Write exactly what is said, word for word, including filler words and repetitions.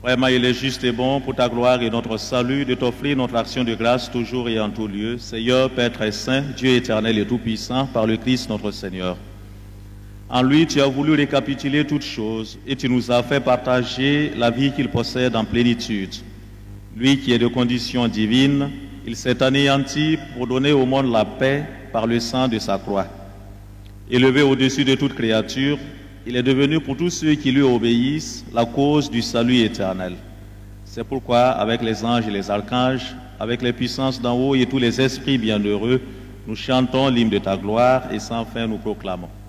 Vraiment, il est juste et bon pour ta gloire et notre salut de t'offrir notre action de grâce toujours et en tout lieu. Seigneur, Père très saint, Dieu éternel et tout-puissant, par le Christ notre Seigneur. En lui, tu as voulu récapituler toutes choses et tu nous as fait partager la vie qu'il possède en plénitude. Lui qui est de condition divine, il s'est anéanti pour donner au monde la paix par le sang de sa croix. Élevé au-dessus de toute créature, il est devenu pour tous ceux qui lui obéissent la cause du salut éternel. C'est pourquoi, avec les anges et les archanges, avec les puissances d'en haut et tous les esprits bienheureux, nous chantons l'hymne de ta gloire et sans fin nous proclamons.